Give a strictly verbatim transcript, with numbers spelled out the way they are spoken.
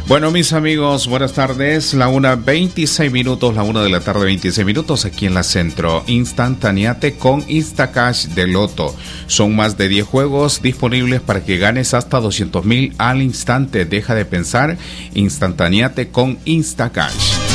Bueno, mis amigos, buenas tardes. La una veintiséis minutos, la una de la tarde veintiséis minutos aquí en la Centro. Instantaneate con Instacash de Loto. Son más de diez juegos disponibles para que ganes hasta doscientos mil al instante. Deja de pensar, instantaneate con Instacash.